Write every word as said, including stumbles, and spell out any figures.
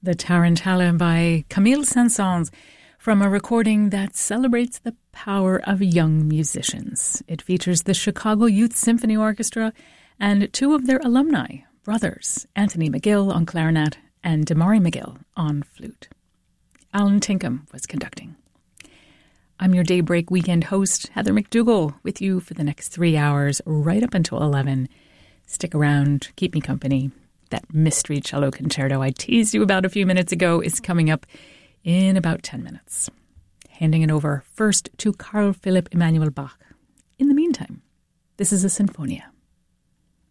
The Tarantella by Camille Saint-Saëns from a recording that celebrates the power of young musicians. It features the Chicago Youth Symphony Orchestra and two of their alumni, brothers, Anthony McGill on clarinet and Damari McGill on flute. Alan Tinkham was conducting. I'm your Daybreak weekend host, Heather McDougall, with you for the next three hours, right up until eleven. Stick around, keep me company. That mystery cello concerto I teased you about a few minutes ago is coming up in about ten minutes. Handing it over first to Carl Philipp Emanuel Bach. In the meantime, this is a Sinfonia.